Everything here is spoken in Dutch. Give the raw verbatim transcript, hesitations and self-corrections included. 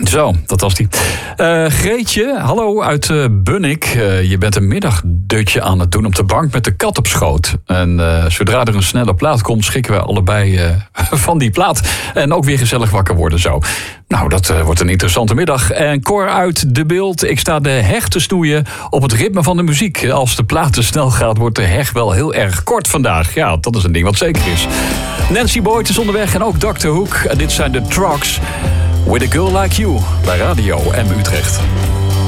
Zo, dat was die. Uh, Greetje, hallo uit uh, Bunnik. Uh, je bent een middagdutje aan het doen op de bank met de kat op schoot. En uh, zodra er een snelle plaat komt, schrikken we allebei uh, van die plaat. En ook weer gezellig wakker worden zo. Nou, dat uh, wordt een interessante middag. En Cor uit De Beeld. Ik sta de heg te snoeien op het ritme van de muziek. Als de plaat te snel gaat, wordt de heg wel heel erg kort vandaag. Ja, dat is een ding wat zeker is. Nancy Boyd is onderweg en ook dokter Hoek. En dit zijn de Trucks. With a Girl Like You bij Radio M Utrecht.